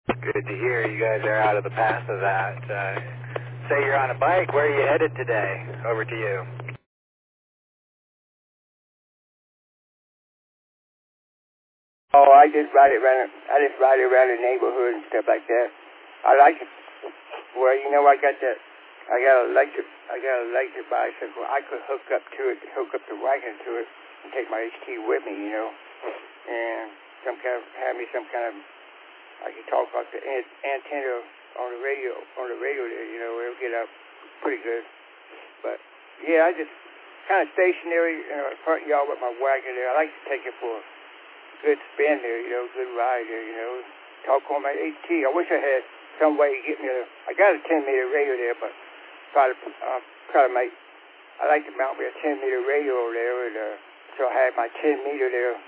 Good to hear. You guys are out of the path of that. Say you're on a bike. Where are you headed today? Over to you. Oh, I just ride around the neighborhood and stuff like that. I like it. Well, you know, I got an electric bicycle. I could hook up the wagon to it and take my HT with me, you know, and have some kind of, I can talk about the antenna on the radio there, you know, it'll get up pretty good. But yeah, I just kind of stationary in the front yard with my wagon there. I like to take it for a good spin there, you know, good ride there, you know. Talk on my HT. I wish I had some way to get me I got a 10-meter radio there, but I like to mount me a 10-meter radio over there, and so I had my 10-meter there